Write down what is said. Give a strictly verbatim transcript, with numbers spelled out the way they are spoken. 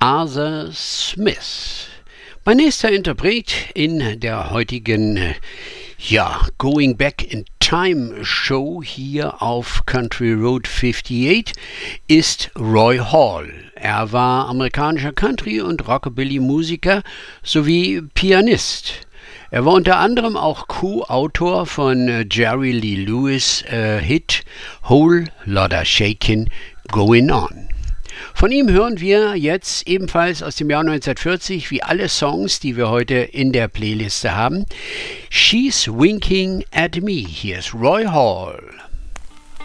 Arthur Smith. Mein nächster Interpret in der heutigen ja, Going Back in Time Show hier auf Country Road achtundfünfzig ist Roy Hall. Er war amerikanischer Country- und Rockabilly-Musiker sowie Pianist. Er war unter anderem auch Co-Autor von Jerry Lee Lewis' äh, Hit Whole Lotta Shakin' Goin' On. Von ihm hören wir jetzt ebenfalls aus dem Jahr neunzehnhundertvierzig, wie alle Songs, die wir heute in der Playliste haben, She's Winking at Me. Hier ist Roy Hall.